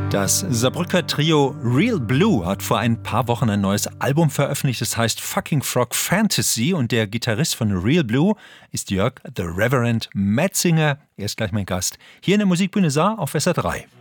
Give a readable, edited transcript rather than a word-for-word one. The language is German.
Das Saarbrücker Trio Real Blue hat vor ein paar Wochen ein neues Album veröffentlicht. Das heißt Fucking Frog Fantasy und der Gitarrist von Real Blue ist Jörg The Reverend Metzinger. Er ist gleich mein Gast hier in der Musikbühne Saar auf SR3.